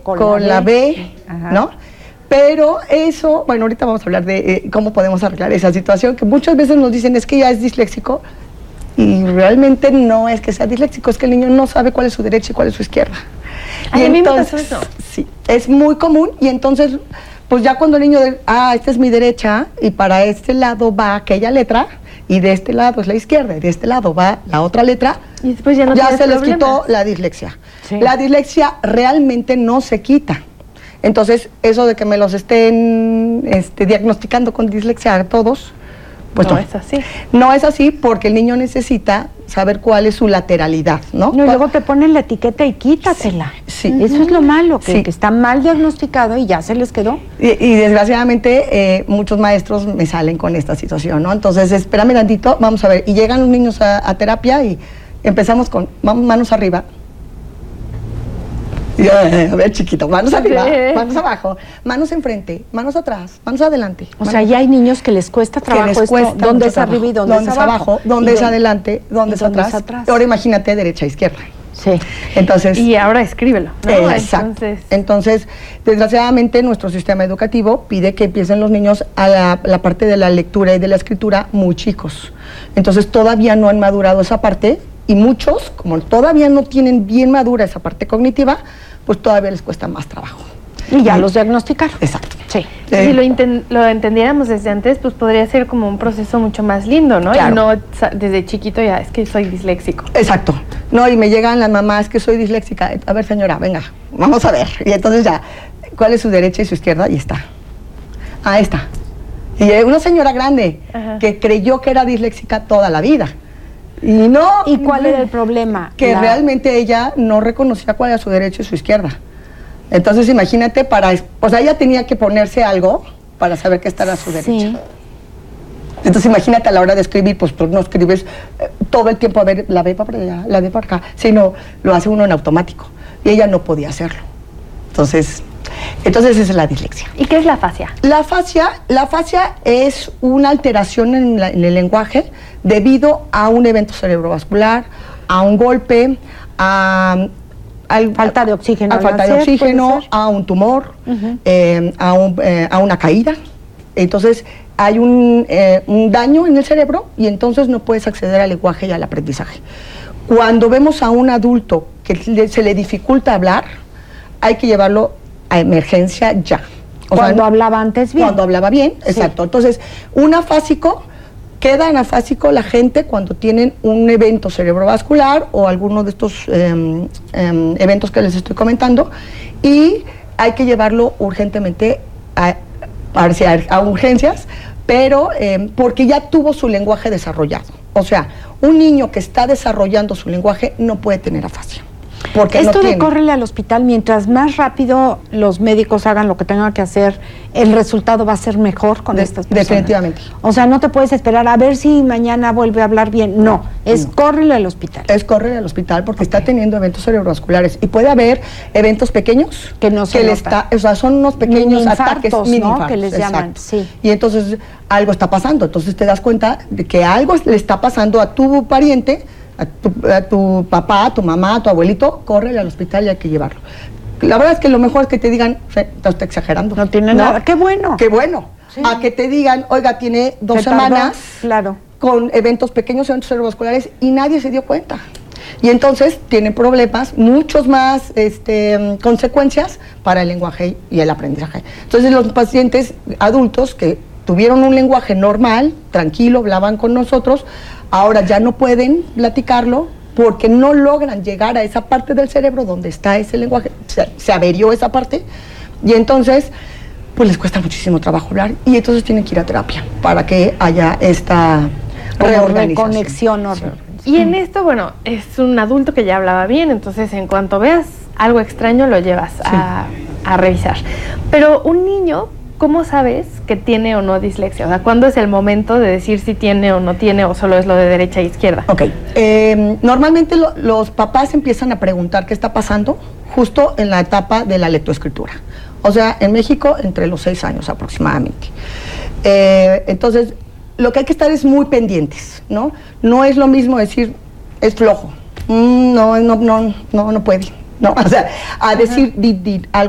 con la B, ¿no? Pero eso, bueno, ahorita vamos a hablar de cómo podemos arreglar esa situación, que muchas veces nos dicen es que ya es disléxico, y realmente no es que sea disléxico, es que el niño no sabe cuál es su derecha y cuál es su izquierda. Y a mí me pasó eso. Sí, es muy común, y entonces, pues ya cuando el niño, esta es mi derecha, y para este lado va aquella letra, y de este lado es la izquierda, y de este lado va la otra letra, y después ya no se les quitó la dislexia. Sí. La dislexia realmente no se quita. Entonces, eso de que me los estén diagnosticando con dislexia a todos, pues no es así. No es así, porque el niño necesita saber cuál es su lateralidad, ¿no? Y luego te ponen la etiqueta y quítatela. Sí. Eso es lo malo, que está mal diagnosticado y ya se les quedó. Y desgraciadamente muchos maestros me salen con esta situación, ¿no? Entonces, espérame tantito, vamos a ver. Y llegan los niños a terapia y empezamos con manos arriba. A ver, chiquito, manos arriba, manos abajo, manos enfrente, manos atrás, manos adelante. O sea, ya hay niños que les cuesta trabajo dónde es arriba y dónde es abajo. Dónde es adelante, dónde es atrás. Ahora imagínate derecha, izquierda. Sí. Entonces, y ahora escríbelo, ¿no? Exacto. Entonces, desgraciadamente, nuestro sistema educativo pide que empiecen los niños a la parte de la lectura y de la escritura muy chicos. Entonces, todavía no han madurado esa parte. Y muchos, como todavía no tienen bien madura esa parte cognitiva, pues todavía les cuesta más trabajo. Y ya los diagnosticaron. Exacto. Sí. Si lo entendiéramos desde antes, pues podría ser como un proceso mucho más lindo, ¿no? Claro. Y no desde chiquito ya, es que soy disléxico. Exacto. No, y me llegan las mamás que soy disléxica. A ver, señora, venga, vamos a ver. Y entonces ya, ¿cuál es su derecha y su izquierda? Y está. Está. Y una señora grande que creyó que era disléxica toda la vida. Y no. ¿Y cuál era el problema? Que realmente ella no reconocía cuál era su derecha y su izquierda. Entonces, imagínate, o sea, ella tenía que ponerse algo para saber que esta era su derecha. Sí. Entonces, imagínate a la hora de escribir, pues tú no escribes todo el tiempo, a ver, la B para allá, la D para acá, sino lo hace uno en automático. Y ella no podía hacerlo. Entonces esa es la dislexia. ¿Y qué es la afasia? La afasia es una alteración en el lenguaje debido a un evento cerebrovascular, a un golpe, a falta de oxígeno, a un tumor, a una caída. Entonces hay un daño en el cerebro y entonces no puedes acceder al lenguaje y al aprendizaje. Cuando vemos a un adulto que se le dificulta hablar, hay que llevarlo a emergencia ya. Cuando hablaba antes bien. Cuando hablaba bien, exacto. Entonces, un afásico, queda en afásico la gente cuando tienen un evento cerebrovascular o alguno de estos eventos que les estoy comentando, y hay que llevarlo urgentemente a urgencias, pero porque ya tuvo su lenguaje desarrollado. O sea, un niño que está desarrollando su lenguaje no puede tener afasia. Porque esto de córrele al hospital, mientras más rápido los médicos hagan lo que tengan que hacer, el resultado va a ser mejor con estas personas. Definitivamente. O sea, no te puedes esperar a ver si mañana vuelve a hablar bien. No, córrele al hospital. Es córrele al hospital porque está teniendo eventos cerebrovasculares. Y puede haber eventos pequeños que no se o sea, son unos pequeños ataques, ¿no? Que les llaman, sí. Y entonces algo está pasando. Entonces te das cuenta de que algo le está pasando a tu pariente, a tu papá, a tu mamá, a tu abuelito. Córrele al hospital y hay que llevarlo. La verdad es que lo mejor es que te digan, está usted exagerando. No tiene nada. ¡Qué bueno! ¡Qué bueno! Sí. A que te digan, oiga, tiene 2 semanas con eventos pequeños, eventos cerebrovasculares, y nadie se dio cuenta. Y entonces tiene problemas, muchos más consecuencias para el lenguaje y el aprendizaje. Entonces los pacientes adultos que tuvieron un lenguaje normal, tranquilo, hablaban con nosotros, ahora ya no pueden platicarlo porque no logran llegar a esa parte del cerebro donde está ese lenguaje, se averió esa parte, y entonces pues les cuesta muchísimo trabajo hablar, y entonces tienen que ir a terapia para que haya esta reconexión. Y en esto, bueno, es un adulto que ya hablaba bien, entonces en cuanto veas algo extraño lo llevas a revisar. Pero un niño, ¿cómo sabes que tiene o no dislexia? O sea, ¿cuándo es el momento de decir si tiene o no tiene, o solo es lo de derecha e izquierda? Ok, normalmente los papás empiezan a preguntar qué está pasando justo en la etapa de la lectoescritura. O sea, en México entre los 6 años aproximadamente. Entonces, lo que hay que estar es muy pendientes, ¿no? No es lo mismo decir, es flojo, no puede, ¿no? O sea, a decir, algo